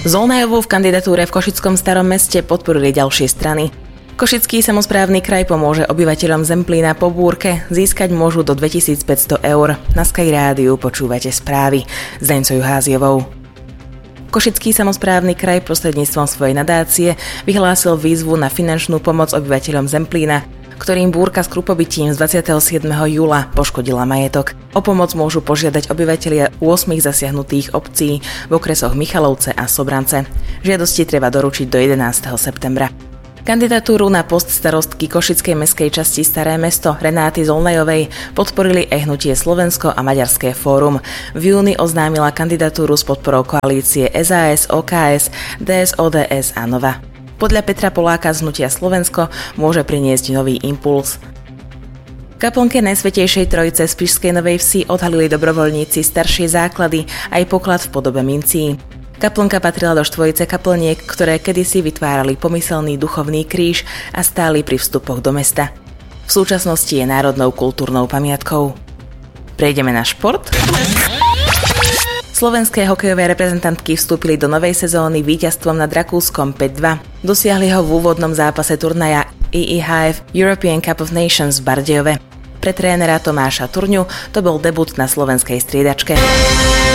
Zolnajovú v kandidatúre v Košickom Starom Meste podporili ďalšie strany. Košický samosprávny kraj pomôže obyvateľom Zemplína po búrke, získať môžu do 2500 eur. Na Sky rádiu počúvate správy s Deňcou Juháziovou. Košický samosprávny kraj prostredníctvom svojej nadácie vyhlásil výzvu na finančnú pomoc obyvateľom Zemplína, ktorým búrka s krupobytím z 27. júla poškodila majetok. O pomoc môžu požiadať obyvatelia 8 zasiahnutých obcí v okresoch Michalovce a Sobrance. Žiadosti treba doručiť do 11. septembra. Kandidatúru na post starostky Košickej mestskej časti Staré Mesto Renáty Zolnajovej podporili aj hnutie Slovensko a Maďarské fórum. V júni oznámila kandidatúru s podporou koalície SAS, OKS, DS, ODS a Nova. Podľa Petra Poláka z hnutia Slovensko môže priniesť nový impuls. V kaplnke Najsvätejšej Trojice z Spišskej Novej Vsi odhalili dobrovoľníci staršie základy aj poklad v podobe mincí. Kaplnka patrila do štvojice kaplniek, ktoré kedysi vytvárali pomyselný duchovný kríž a stáli pri vstupoch do mesta. V súčasnosti je národnou kultúrnou pamiatkou. Prejdeme na šport. Slovenské hokejové reprezentantky vstúpili do novej sezóny víťazstvom nad Rakúskom 5-2. Dosiahli ho v úvodnom zápase turnaja IIHF European Cup of Nations v Bardejove. Pre trénera Tomáša Turňu to bol debut na slovenskej striedačke.